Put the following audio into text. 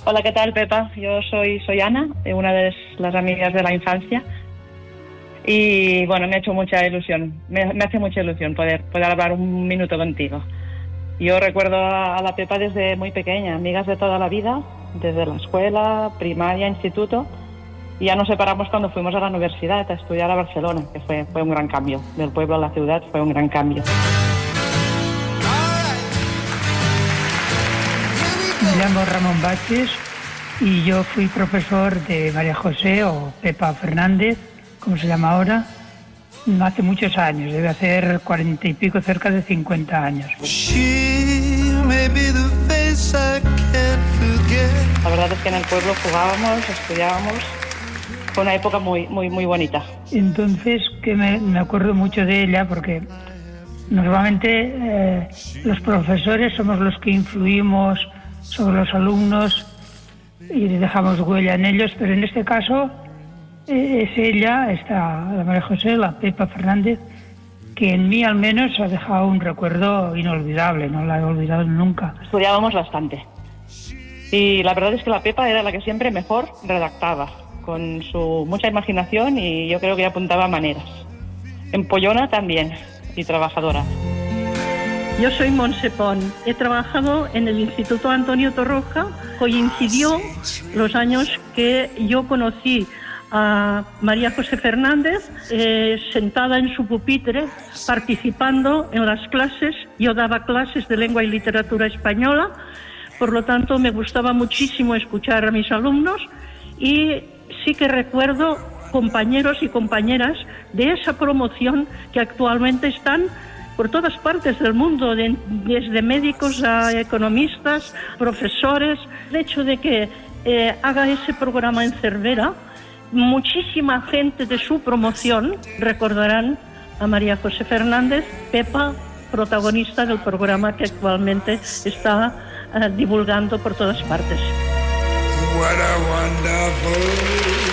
Hola, ¿qué tal, Pepa? Yo soy Ana, una de las amigas de la infancia. Y bueno, me ha hecho mucha ilusión, me hace mucha ilusión poder hablar un minuto contigo. Yo recuerdo a la Pepa desde muy pequeña, amigas de toda la vida, desde la escuela, primaria, instituto. Y ya nos separamos cuando fuimos a la universidad a estudiar a Barcelona, que fue un gran cambio. Del pueblo a la ciudad fue un gran cambio. Me llamo Ramón Baches y yo fui profesor de María José o Pepa Fernández, como se llama ahora, hace muchos años, debe hacer 40 y pico, cerca de 50 años. La verdad es que en el pueblo jugábamos, estudiábamos, fue una época muy bonita. Entonces, que me acuerdo mucho de ella porque normalmente los profesores somos los que influimos sobre los alumnos y dejamos huella en ellos, pero en este caso es ella, la María José, la Pepa Fernández, que en mí al menos ha dejado un recuerdo inolvidable, no la he olvidado nunca. Estudiábamos bastante y la verdad es que la Pepa era la que siempre mejor redactaba, con su mucha imaginación, y yo creo que apuntaba maneras. Empollona también y trabajadora. Yo soy Montse Pont. He trabajado en el Instituto Antonio Torroja. Coincidió los años que yo conocí a María José Fernández, sentada en su pupitre, participando en las clases. Yo daba clases de lengua y literatura española, por lo tanto me gustaba muchísimo escuchar a mis alumnos, y sí que recuerdo compañeros y compañeras de esa promoción que actualmente están por todas partes del mundo, desde médicos a economistas, profesores. El hecho de que haga ese programa en Cervera, muchísima gente de su promoción recordarán a María José Fernández, Pepa, protagonista del programa que actualmente está divulgando por todas partes.